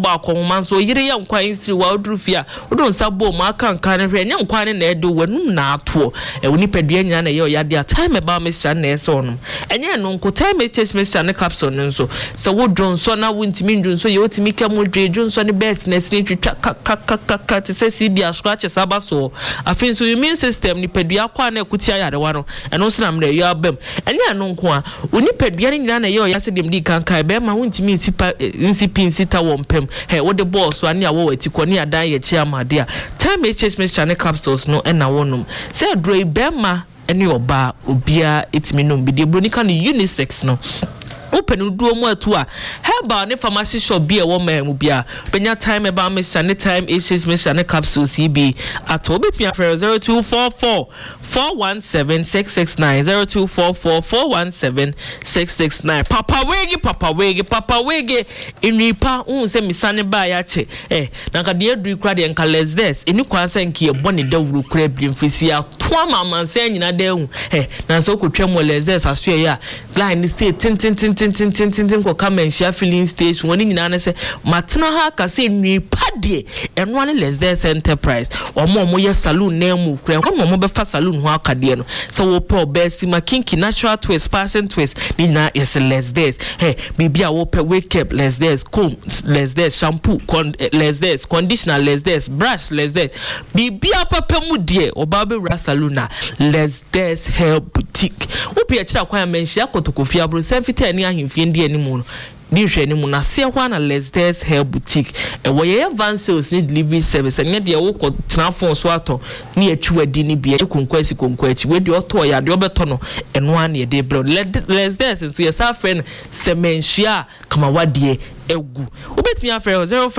ba akoma so yire ya nkwan nsiri wa odrufia odo nsabo ma aka nkan ne hwe nya nkwan ne na edo wanum na ato woni padua nyina na ye oyade a time ba mixture na eso no enye no nko time mixture ne capsule nso se wo dronso na wontimi ndronso ye otimi kamu dronso ne best na sin twitwa ka te se si dia scratch saba so afin so immune system ni padua kwa na ekutia yarewa no eno so na mre yo abam enye no nko a oni padua ne nyina na ye oyase dem di kankan be ma wontimi nsita wompem he wo de boss ane awo atiko ne adan ye chia amade a time mixture ne capsules no na wonum se dro bema ene oba obia etimi no bi de bronika no unisex no open uduo mu atu a herbal ne pharmacy shop bi e wo ma mu bia benya time eba mixture ne time mixture ne capsules bi ato betimi afre 0244 417669 0244 417669 papa wege inipa se misane ba ya che na ka de adu kra de nka less this eni kwa san ki e bone dawuru kra bi mfisi a to amamansa nyina da hu na so kotwam less this aso ya line say tin ko kamenshia filling station woni nyina na se matena ha ka se nipa de eno ane less this enterprise omo ye saloon na mu kra omo be fa saloon ho akade no so wo pro best makinki natural twist passion twist ni na yes less this bibia wo pe wake up less this comb less this shampoo less this conditioner less this brush less this bibia papa mu de oba be ra saloon na less this hair boutique wo pe akira kwan menhia kotokofia abro senfita ani ahemfie ndi animu no di hwe ni mu na se kwa na less this hair boutique wo ye van sales ni delivery service anya de wo ko transfer so ato ni atwadi ni bia konkwasi we de oto ya de obeto no eno an ye de bro less this so yes our friend semenhia kama wadie egu obetimi afre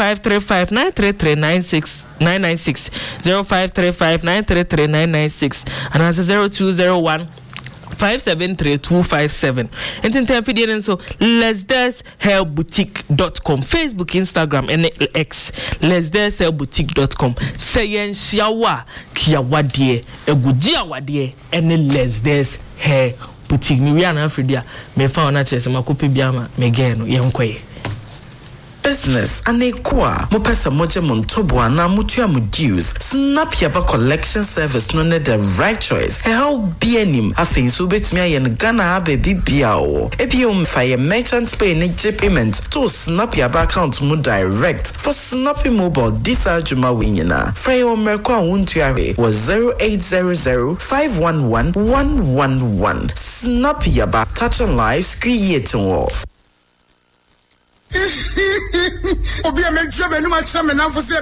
0535933996 0535933996 and as 0201 573-257 and so lessdeshailboutique.com Facebook, Instagram and X lessdeshailboutique.com say shawa kiawadie egujia wadie and lessdes hair boutique mi na Afridia me fa ona chese makope biama me geno yenkwaye business anekwa mo pesa moje montobo ana mutua mu dues snap yaba collection service no ne the right choice how bienim afin so betimi ayen Ghana baby biao ebiom faye merchant pay ne payment to snap yaba account mu direct for snappy mobile this ajuma winyina free o merko awuntuare was 0800 511 111 snap yaba touching lives creating wealth. Obi a me drum enu ma chama na for say